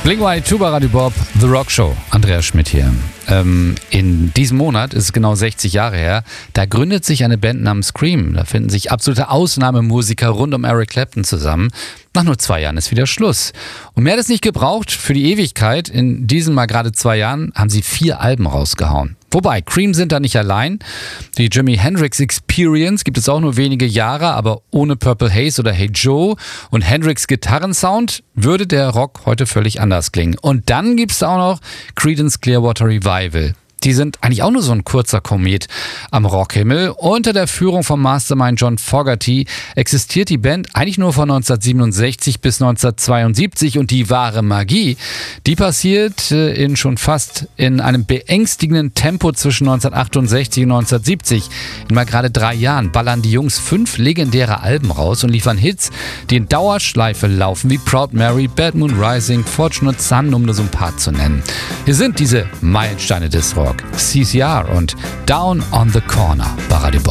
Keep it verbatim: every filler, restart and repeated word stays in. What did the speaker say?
Blink one eighty-two bei Radio Bob, The Rock Show. Andreas Schmidt hier. Ähm, in diesem Monat ist es genau sechzig Jahre her. Da gründet sich eine Band namens Cream. Da finden sich absolute Ausnahmemusiker rund um Eric Clapton zusammen. Nach nur zwei Jahren ist wieder Schluss. Und mehr hat es nicht gebraucht für die Ewigkeit. In diesen mal gerade zwei Jahren haben sie vier Alben rausgehauen. Wobei, Cream sind da nicht allein. Die Jimi Hendrix Experience gibt es auch nur wenige Jahre, aber ohne Purple Haze oder Hey Joe und Hendrix Gitarrensound würde der Rock heute völlig anders klingen. Und dann gibt es auch noch Creedence Clearwater Revival. Die sind eigentlich auch nur so ein kurzer Komet am Rockhimmel. Unter der Führung von Mastermind John Fogerty existiert die Band eigentlich nur von neunzehnhundertsiebenundsechzig bis neunzehnhundertzweiundsiebzig und die wahre Magie, die passiert in schon fast in einem beängstigenden Tempo zwischen neunzehnhundertachtundsechzig und neunzehnhundertsiebzig. In mal gerade drei Jahren ballern die Jungs fünf legendäre Alben raus und liefern Hits, die in Dauerschleife laufen, wie Proud Mary, Bad Moon Rising, Fortunate Son, um nur so ein paar zu nennen. Hier sind diese Meilensteine des Rock. C C R und Down on the Corner bei Radio Bob.